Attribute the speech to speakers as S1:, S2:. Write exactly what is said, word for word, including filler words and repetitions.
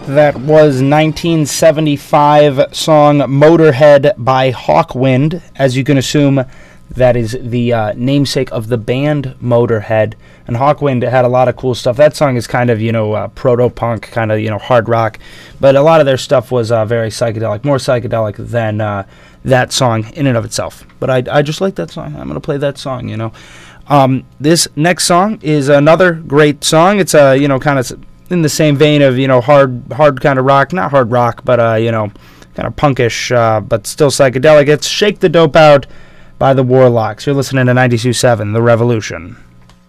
S1: That was nineteen seventy-five song Motorhead by Hawkwind. As you can assume, that is the uh, namesake of the band Motorhead. And Hawkwind had a lot of cool stuff. That song is kind of, you know, uh, proto-punk, kind of, you know, hard rock. But a lot of their stuff was uh, very psychedelic, more psychedelic than uh, that song in and of itself. But I, I just like that song. I'm going to play that song, you know. Um, this next song is another great song. It's, uh, you know, kind of in the same vein of, you know, hard hard kind of rock. Not hard rock, but, uh, you know, kind of punkish, uh, but still psychedelic. It's Shake the Dope Out by the Warlocks. You're listening to ninety-two point seven The Revolution.